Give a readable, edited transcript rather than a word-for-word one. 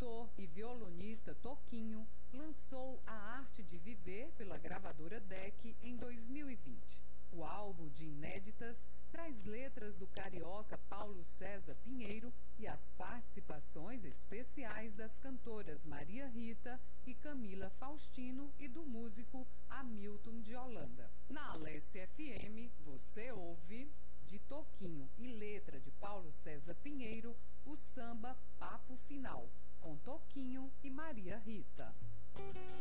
cantor e violonista Toquinho lançou A Arte de Viver pela gravadora DEC em 2020. O álbum de inéditas traz letras do carioca Paulo César Pinheiro e as participações especiais das cantoras Maria Rita e Camila Faustino e do músico Hamilton de Holanda. Na Alessia FM, você ouve, de Toquinho e letra de Paulo César Pinheiro, o samba Papo Final, com Toquinho e Maria Rita.